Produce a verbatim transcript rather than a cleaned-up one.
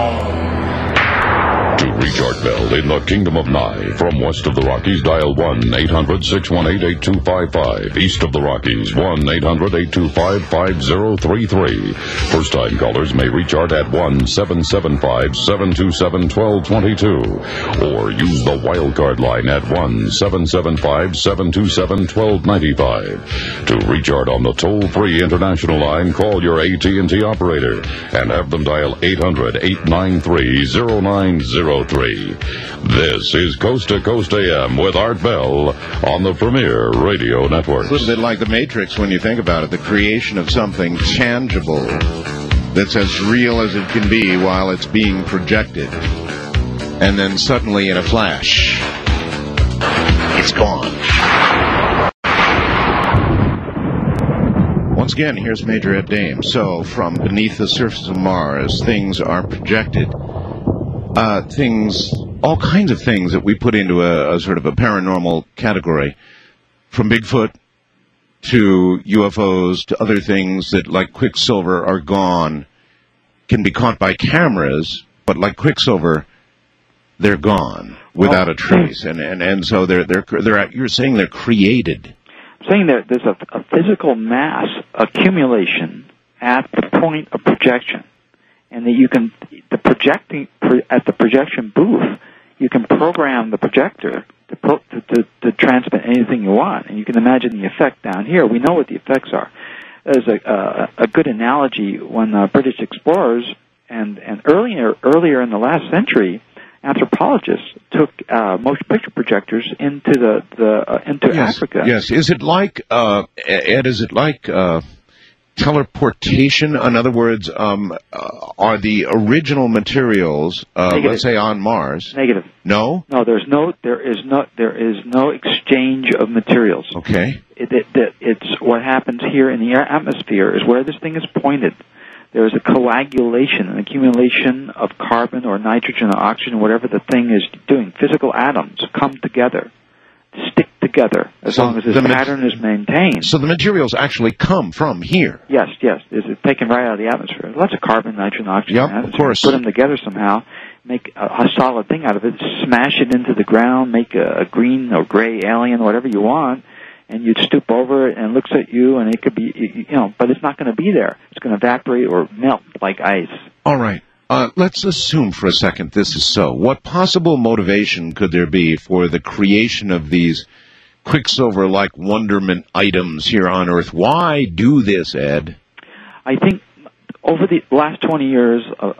To reach Art Bell in the Kingdom of Nye, from west of the Rockies, dial one eight hundred six one eight eight two five five. East of the Rockies, one eight hundred eight two five five zero three three. First-time callers may reach Art at one seven seven five seven two seven one two two two. Or use the wildcard line at one seven seven five seven two seven one two nine five. To reach Art on the toll-free international line, call your A T and T operator and have them dial eight hundred eight nine three zero nine zero three. This is Coast to Coast A M with Art Bell on the Premier Radio Network. It's a little bit like the Matrix when you think about it, the creation of something tangible that's as real as it can be while it's being projected. And then suddenly in a flash, it's gone. Once again, here's Major Ed Dame. So, from beneath the surface of Mars, things are projected. Uh, things, all kinds of things that we put into a, a sort of a paranormal category, from Bigfoot to U F Os to other things that, like Quicksilver, are gone, can be caught by cameras, but like Quicksilver, they're gone without a trace, and and, and so they're they're they're you're saying they're created. I'm saying that there's a, a physical mass accumulation at the point of projection. And that you can, the projecting, at the projection booth, you can program the projector to, pro, to, to, to transmit anything you want. And you can imagine the effect down here. We know what the effects are. There's a, a, a good analogy when uh, British explorers and, and earlier, earlier in the last century, anthropologists took uh, motion picture projectors into the, the uh, into yes, Africa. Yes. Is it like, uh, Ed, is it like, uh, teleportation? In other words, um, uh, are the original materials, uh, let's say on Mars? Negative. No? No, there's no, there is no, there is no exchange of materials. Okay. It, it, it, it's what happens here in the air atmosphere is where this thing is pointed. There is a coagulation, an accumulation of carbon or nitrogen or oxygen, whatever the thing is doing. Physical atoms come together, stick together, as so long as this pattern is maintained. So the materials actually come from here? Yes, yes. It's taken right out of the atmosphere. Lots of carbon, nitrogen, oxygen. Yep, of course. Put them together somehow, make a, a solid thing out of it, smash it into the ground, make a, a green or gray alien, whatever you want, and you'd stoop over it and it looks at you, and it could be, you know, but it's not going to be there. It's going to evaporate or melt like ice. All right. Uh, let's assume for a second this is so. What possible motivation could there be for the creation of these Quicksilver-like wonderment items here on Earth? Why do this, Ed? I think over the last twenty years, uh,